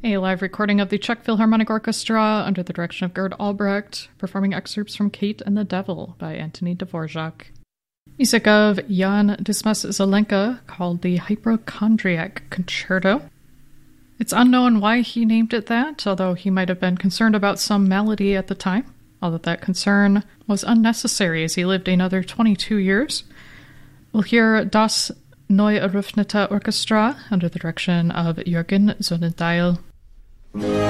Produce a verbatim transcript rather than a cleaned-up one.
A live recording of the Czech Philharmonic Orchestra under the direction of Gerd Albrecht, performing excerpts from Kate and the Devil by Anthony Dvorak. Music of Jan Dismas Zelenka called the Hypochondriac Concerto. It's unknown why he named it that, although he might have been concerned about some malady at the time, although that concern was unnecessary as he lived another twenty-two years. We'll hear Das Neu Eröffnete Orchestra under the direction of Jürgen Sonnendahl.